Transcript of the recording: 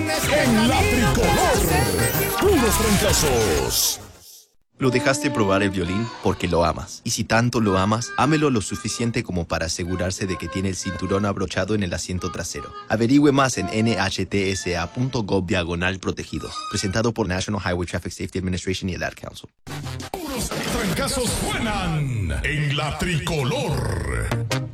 En la tricolor. Puros trancazos. Lo dejaste probar el violín porque lo amas. Y si tanto lo amas, ámelo lo suficiente como para asegurarse de que tiene el cinturón abrochado en el asiento trasero. Averigüe más en nhtsa.gov/protegidos. Presentado por National Highway Traffic Safety Administration y el Ad Council. Puros trancazos suenan en la tricolor.